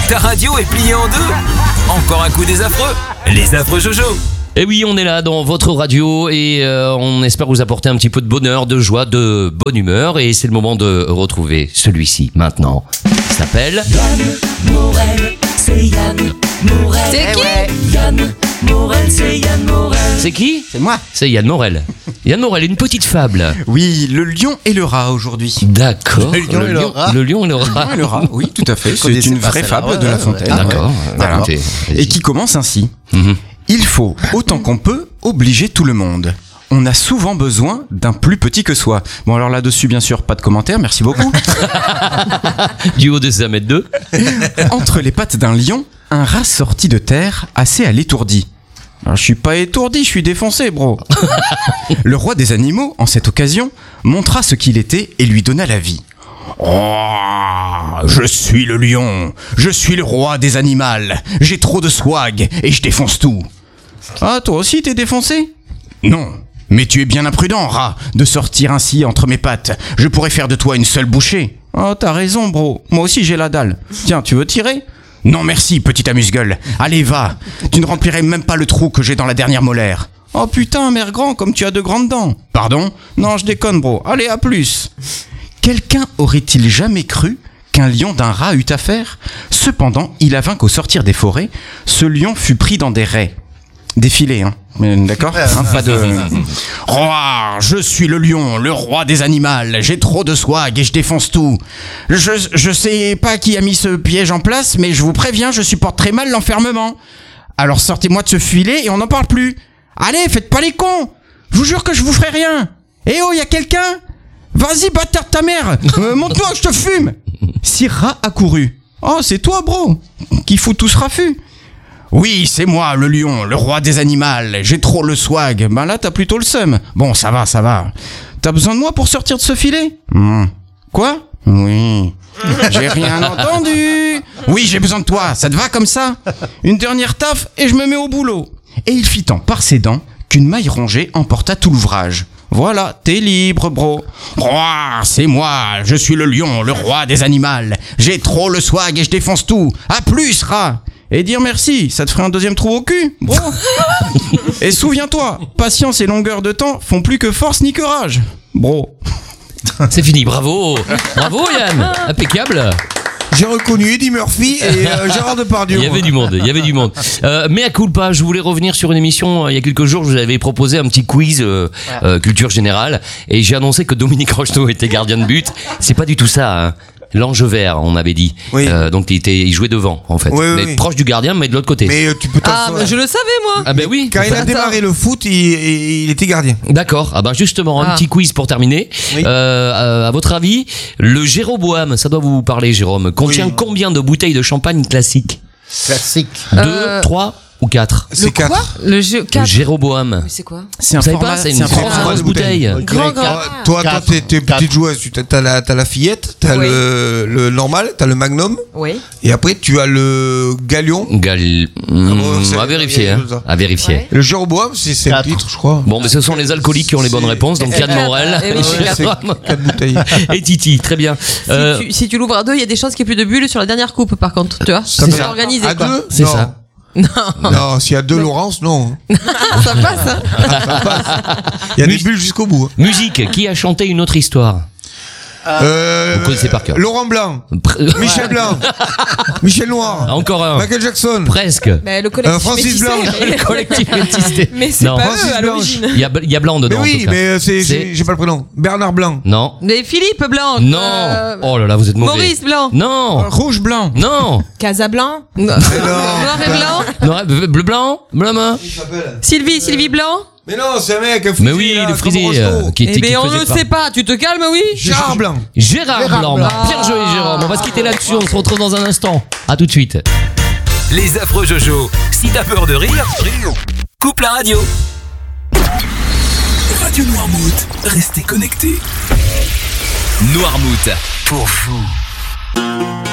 Ta radio est pliée en deux. Encore un coup des affreux. Les affreux Jojo. Et oui, on est là dans votre radio et on espère vous apporter un petit peu de bonheur, de joie, de bonne humeur. Et c'est le moment de retrouver celui-ci maintenant. Il s'appelle Yann Morel, c'est Yann Morel. C'est qui Yann Morel, c'est Yann Morel. C'est qui ? C'est moi. C'est Yann Morel. Yann Morel, une petite fable. Oui, le lion et le rat aujourd'hui. D'accord. Le lion et le rat. Le lion et le rat. Le lion et le rat, oui, tout à fait. C'est une vraie fable de La Fontaine. D'accord. Voilà. Écoutez, vas-y. Et qui commence ainsi. Mhm. Il faut, autant qu'on peut, obliger tout le monde. On a souvent besoin d'un plus petit que soi. Bon, alors là-dessus, bien sûr, pas de commentaires, merci beaucoup. Du haut de 1m2. Entre les pattes d'un lion, un rat sorti de terre, assez à l'étourdi. Alors, je suis pas étourdi, je suis défoncé, bro. Le roi des animaux, en cette occasion, montra ce qu'il était et lui donna la vie. Oh, je suis le lion, je suis le roi des animaux, j'ai trop de swag et je défonce tout. Ah, toi aussi t'es défoncé ? Non, mais tu es bien imprudent, rat, de sortir ainsi entre mes pattes. Je pourrais faire de toi une seule bouchée. Oh, t'as raison, bro, moi aussi j'ai la dalle. Tiens, tu veux tirer ? Non merci, petit amuse-gueule. Allez, va, tu ne remplirais même pas le trou que j'ai dans la dernière molaire. Oh putain, mère grand, comme tu as de grandes dents. Pardon ? Non, je déconne, bro. Allez, à plus. Quelqu'un aurait-il jamais cru qu'un lion d'un rat eût affaire ? Cependant, il avint qu'au sortir des forêts, ce lion fut pris dans des raies. Des filets, hein. D'accord ? Pas de... Roi, je suis le lion, le roi des animaux. J'ai trop de swag et je défonce tout. Je sais pas qui a mis ce piège en place, mais je vous préviens, je supporte très mal l'enfermement. Alors sortez-moi de ce filet et on n'en parle plus. Allez, faites pas les cons. Je vous jure que je vous ferai rien. Eh oh, y a quelqu'un ? Vas-y, bâtard de ta mère, monte-toi, je te fume. Si rat accourut. Oh, c'est toi, bro, qui fout tout ce raffut. Oui, c'est moi, le lion, le roi des animaux. J'ai trop le swag. Ben là, t'as plutôt le seum. Bon, ça va. T'as besoin de moi pour sortir de ce filet ? Quoi ? Oui. J'ai rien entendu. Oui, j'ai besoin de toi. Ça te va comme ça ? Une dernière taffe et je me mets au boulot. Et il fit tant par ses dents qu'une maille rongée emporta tout l'ouvrage. Voilà, t'es libre, bro. Roi, c'est moi, je suis le lion, le roi des animaux. J'ai trop le swag et je défonce tout. À plus, rat. Et dire merci, ça te ferait un deuxième trou au cul, bro. Et souviens-toi, patience et longueur de temps font plus que force ni que rage, bro. C'est fini, bravo. Bravo Yann. Impeccable. J'ai reconnu Eddie Murphy et Gérard Depardieu. Il y avait du monde. Mais à culpa, je voulais revenir sur une émission il y a quelques jours. Je vous avais proposé un petit quiz culture générale et j'ai annoncé que Dominique Rocheteau était gardien de but. C'est pas du tout ça. Hein. L'ange vert, on m'avait dit. Oui. Donc il jouait devant, en fait. Oui, mais proche du gardien, mais de l'autre côté. Mais tu peux mais je le savais, moi. Ah ben oui. Quand il a démarré le foot, il était gardien. D'accord. Ah ben justement, un petit quiz pour terminer. Oui. À votre avis, le Jéroboam, ça doit vous parler, Jérôme, contient combien de bouteilles de champagne classique ? Classique. 2, 3 ou 4 ? C'est 4. Le jeu Le 4. Jéroboam. Mais c'est quoi ? C'est un Vous savez format, pas, c'est une grosse bouteille. Grand. Toi, Quatre. t'es petite joueuse. T'as la fillette, t'as Oui. le normal, t'as le magnum, Oui. et après tu as le galion. À c'est- vérifier, hein. ça. À vérifier. Ouais. Le Jéroboam, c'est 7 Quatre. litres, je crois. Bon, mais ce sont les alcooliques qui ont les bonnes réponses, donc Yann Morel. Eh oui, c'est 4 bouteilles. Et Titi, très bien. Si tu l'ouvres à 2, il y a des chances qu'il n'y ait plus de bulles sur la dernière coupe, par contre. Tu vois ? Ça C'est fait- organisé, À quoi. 2 C'est ça. Non, s'il y a 2 Laurence, non. Ça passe, hein ? Il y a des bulles jusqu'au bout. Musique, qui a chanté une autre histoire ? Vous connaissez par cœur. Laurent Blanc, Michel Blanc, Michel Noir, Encore un. Michael Jackson. Presque. Mais le collectif Francis métissé, Blanc. mais- Le collectif métissé. Mais c'est Non. pas Francis eux à Blanche. l'origine. Il y a blanc Mais dedans. en oui, tout cas. mais C'est- j'ai pas le prénom. Bernard Blanc. Non. Mais Philippe Blanc. Non. Oh là là, vous êtes mauvais. Maurice Blanc. Non. Rouge blanc. Non. Casablanc. Noir et blanc. Non, bleu blanc. Bleu main. Sylvie Blanc. Mais non, c'est un mec. Mais oui, le frisé qui Eh ben on faisait ne pas. sait pas. Tu te calmes, oui ? Gérard Blanc. Gérard Blanc. Bien joué, Jérôme. On va se quitter là-dessus. On se retrouve dans un instant. À tout de suite. Les affreux Jojo. Si t'as peur de rire, coupe la radio. Radio Noirmouth. Restez connectés. Noirmouth. Pour vous.